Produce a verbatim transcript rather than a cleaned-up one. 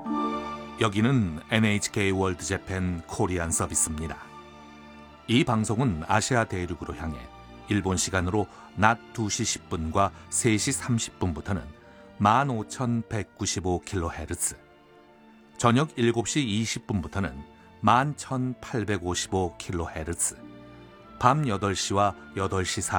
여기는 엔에이치케이 월드 재팬 코리안 서비스입니다. 이 방송은 아시아 대륙으로 향해 일본 시간으로 낮 두 시 십 분과 세 시 삼십 분부터는 만 오천백구십오 킬로헤르츠, 저녁 일곱 시 이십 분부터는 만 천팔백오십오 킬로헤르츠, 밤 여덟 시와 여덟 시